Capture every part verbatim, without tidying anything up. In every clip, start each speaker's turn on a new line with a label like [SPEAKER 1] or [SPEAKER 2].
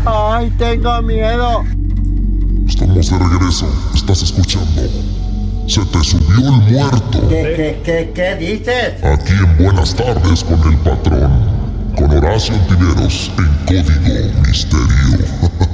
[SPEAKER 1] Ay, tengo miedo.
[SPEAKER 2] Estamos de regreso. Estás escuchando Se te subió el muerto.
[SPEAKER 1] ¿Qué, qué, qué, qué dices?
[SPEAKER 2] Aquí en Buenas Tardes con el Patrón. Con Horacio Antiveros en Código Misterio.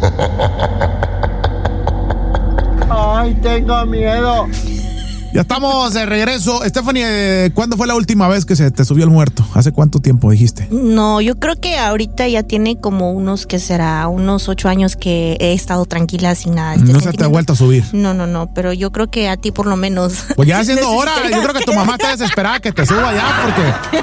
[SPEAKER 1] Ay, tengo miedo.
[SPEAKER 3] Ya estamos de regreso. Stephanie, ¿cuándo fue la última vez que se te subió el muerto? ¿Hace cuánto tiempo dijiste?
[SPEAKER 4] No, yo creo que ahorita ya tiene como unos, que será, unos ocho años que he estado tranquila sin nada. Este
[SPEAKER 3] no se te ha vuelto a subir.
[SPEAKER 4] No, no, no, pero yo creo que a ti por lo menos.
[SPEAKER 3] Pues ya haciendo hora, yo creo que tu mamá está desesperada que te suba ya porque...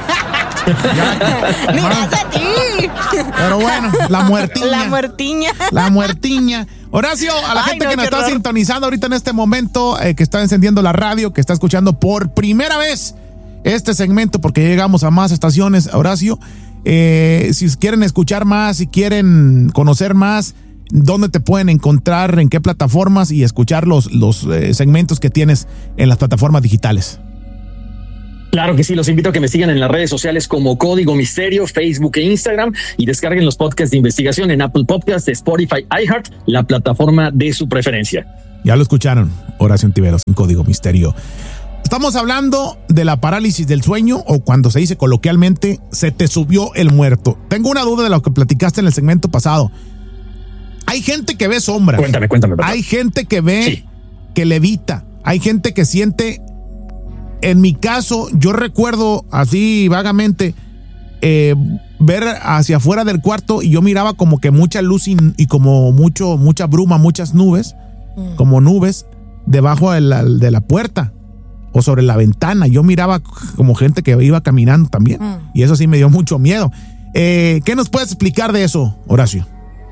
[SPEAKER 3] Ya,
[SPEAKER 4] ¡Ni gracias a ti!
[SPEAKER 3] Pero bueno, la muertiña.
[SPEAKER 4] La muertiña.
[SPEAKER 3] La muertiña. Horacio, a la
[SPEAKER 4] Ay,
[SPEAKER 3] gente
[SPEAKER 4] no,
[SPEAKER 3] que nos
[SPEAKER 4] qué
[SPEAKER 3] está
[SPEAKER 4] horror.
[SPEAKER 3] sintonizando ahorita en este momento, eh, que está encendiendo la radio, que está escuchando por primera vez este segmento, porque llegamos a más estaciones, Horacio, eh, si quieren escuchar más, si quieren conocer más, ¿dónde te pueden encontrar? ¿En qué plataformas? Y escuchar los, los eh, segmentos que tienes en las plataformas digitales.
[SPEAKER 5] Claro que sí, los invito a que me sigan en las redes sociales como Código Misterio, Facebook e Instagram, y descarguen los podcasts de investigación en Apple Podcasts, Spotify, iHeart, la plataforma de su preferencia.
[SPEAKER 3] Ya lo escucharon, Horacio Antiveros en Código Misterio. Estamos hablando de la parálisis del sueño, o cuando se dice coloquialmente, se te subió el muerto. Tengo una duda de lo que platicaste en el segmento pasado. Hay gente que ve sombras.
[SPEAKER 5] Cuéntame, cuéntame. ¿verdad?
[SPEAKER 3] Hay gente que ve,
[SPEAKER 5] Sí.
[SPEAKER 3] que levita. Hay gente que siente... En mi caso, yo recuerdo así vagamente eh, ver hacia afuera del cuarto y yo miraba como que mucha luz y, y como mucho, mucha bruma, muchas nubes, mm. como nubes debajo de la, de la puerta o sobre la ventana. Yo miraba como gente que iba caminando también mm. y eso sí me dio mucho miedo. Eh, ¿Qué nos puedes explicar de eso, Horacio?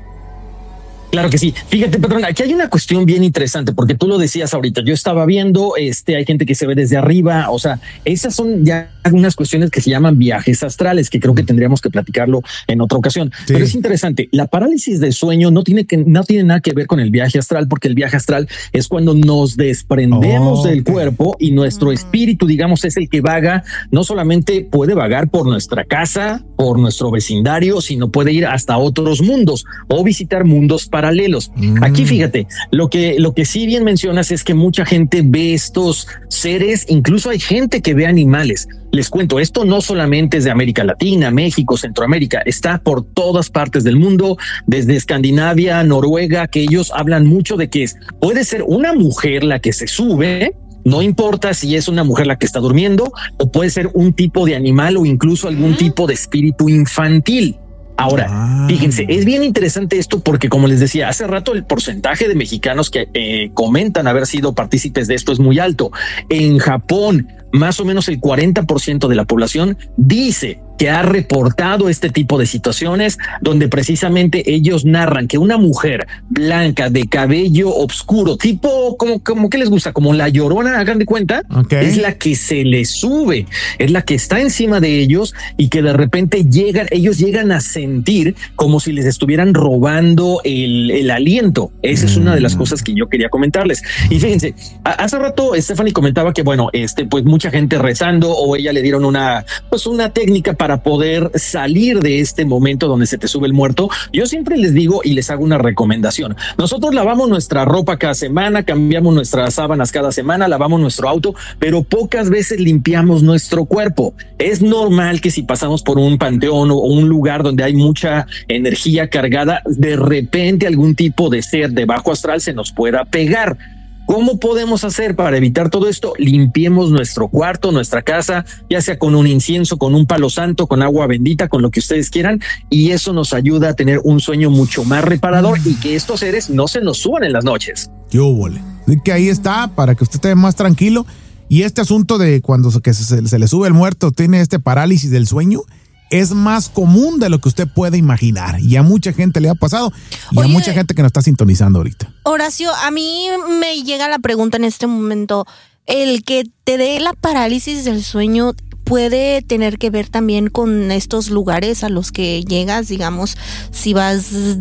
[SPEAKER 5] Claro que sí. Fíjate, patrón, aquí hay una cuestión bien interesante, porque tú lo decías ahorita. Yo estaba viendo, este, hay gente que se ve desde arriba. O sea, esas son ya algunas cuestiones que se llaman viajes astrales, que creo que tendríamos que platicarlo en otra ocasión. Sí. Pero es interesante. La parálisis del sueño no tiene que, no tiene nada que ver con el viaje astral, porque el viaje astral es cuando nos desprendemos oh, del okay. cuerpo y nuestro espíritu, digamos, es el que vaga. No solamente puede vagar por nuestra casa, por nuestro vecindario, sino puede ir hasta otros mundos o visitar mundos para paralelos. Mm. Aquí fíjate, lo que, lo que sí bien mencionas es que mucha gente ve estos seres, incluso hay gente que ve animales. Les cuento, esto no solamente es de América Latina, México, Centroamérica, está por todas partes del mundo, desde Escandinavia, Noruega, que ellos hablan mucho de que es, puede ser una mujer la que se sube. No importa si es una mujer la que está durmiendo, o puede ser un tipo de animal o incluso algún tipo de espíritu infantil. Ahora, ah. fíjense, es bien interesante esto porque, como les decía, hace rato el porcentaje de mexicanos que eh, comentan haber sido partícipes de esto es muy alto. En Japón, más o menos el cuarenta por ciento de la población dice que ha reportado este tipo de situaciones donde precisamente ellos narran que una mujer blanca de cabello oscuro, tipo como, como que les gusta, como la Llorona, hagan de cuenta, okay. es la que se les sube, es la que está encima de ellos y que de repente llegan, ellos llegan a sentir como si les estuvieran robando el, el aliento. Esa mm. es una de las cosas que yo quería comentarles. Y fíjense, hace rato Stephanie comentaba que bueno, este, pues mucha gente rezando o ella le dieron una, pues una técnica para poder salir de este momento donde se te sube el muerto. Yo siempre les digo y les hago una recomendación. Nosotros lavamos nuestra ropa cada semana, cambiamos nuestras sábanas cada semana, lavamos nuestro auto, pero pocas veces limpiamos nuestro cuerpo. Es normal que si pasamos por un panteón o un lugar donde hay mucha energía cargada, de repente algún tipo de ser de bajo astral se nos pueda pegar. ¿Cómo podemos hacer para evitar todo esto? Limpiemos nuestro cuarto, nuestra casa, ya sea con un incienso, con un palo santo, con agua bendita, con lo que ustedes quieran, y eso nos ayuda a tener un sueño mucho más reparador y que estos seres no se nos suban en las noches.
[SPEAKER 3] ¡Qué óvole! Así que ahí está, para que usted esté más tranquilo. Y este asunto de cuando se, que se, se le sube el muerto, tiene este parálisis del sueño, es más común de lo que usted puede imaginar y a mucha gente le ha pasado y Oye, a mucha gente que nos está sintonizando ahorita.
[SPEAKER 4] Horacio, a mí me llega la pregunta en este momento, ¿el que te dé la parálisis del sueño puede tener que ver también con estos lugares a los que llegas, digamos, si vas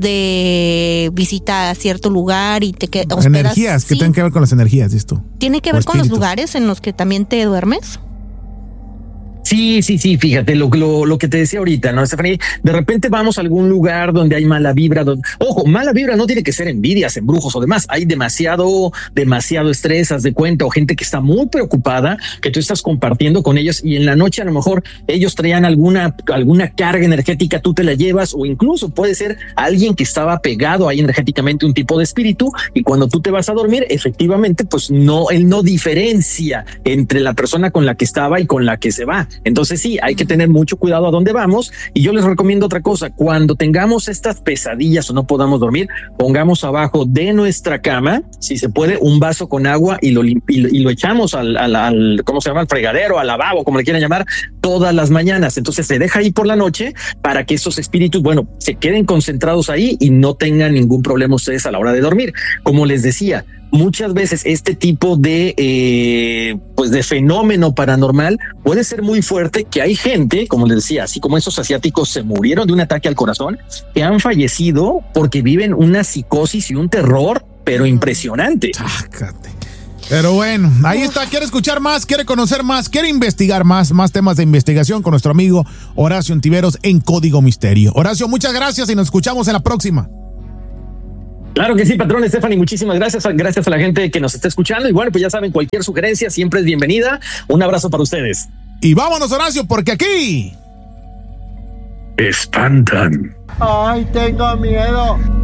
[SPEAKER 4] de visita a cierto lugar y te quedas?
[SPEAKER 3] Energías, sí. que tienen que ver con las energías, ¿listo?
[SPEAKER 4] ¿Tiene que ver con los lugares en los que también te duermes?
[SPEAKER 5] Sí, sí, sí, fíjate, lo, lo, lo que te decía ahorita, ¿no, Stephanie? De repente vamos a algún lugar donde hay mala vibra. Donde, ojo, mala vibra no tiene que ser envidias, embrujos o demás. Hay demasiado, demasiado estrés, haz de cuenta, o gente que está muy preocupada, que tú estás compartiendo con ellos y en la noche a lo mejor ellos traían alguna, alguna carga energética, tú te la llevas, o incluso puede ser alguien que estaba pegado ahí energéticamente, un tipo de espíritu, y cuando tú te vas a dormir, efectivamente, pues no, él no diferencia entre la persona con la que estaba y con la que se va. Entonces sí, hay que tener mucho cuidado a dónde vamos. Y yo les recomiendo otra cosa: cuando tengamos estas pesadillas o no podamos dormir, pongamos abajo de nuestra cama, si se puede, un vaso con agua y lo, y lo, y lo echamos al, al, al, ¿cómo se llama? Al fregadero, al lavabo, como le quieran llamar, todas las mañanas. Entonces se deja ahí por la noche para que esos espíritus, bueno, se queden concentrados ahí y no tengan ningún problema ustedes a la hora de dormir. Como les decía, muchas veces este tipo de eh, pues de fenómeno paranormal puede ser muy fuerte, que hay gente, como les decía, así como esos asiáticos se murieron de un ataque al corazón, que han fallecido porque viven una psicosis y un terror, pero impresionante.
[SPEAKER 3] Chácate. Pero bueno, ahí está. ¿Quiere escuchar más? ¿Quiere conocer más? ¿Quiere investigar más? Más temas de investigación con nuestro amigo Horacio Ontiveros en Código Misterio. Horacio, muchas gracias y nos escuchamos en la próxima.
[SPEAKER 5] Claro que sí, patrón Stephanie, muchísimas gracias, gracias a la gente que nos está escuchando. Y bueno, pues ya saben, cualquier sugerencia siempre es bienvenida. Un abrazo para ustedes.
[SPEAKER 3] Y vámonos, Horacio, porque aquí
[SPEAKER 2] espantan.
[SPEAKER 1] Ay, tengo miedo.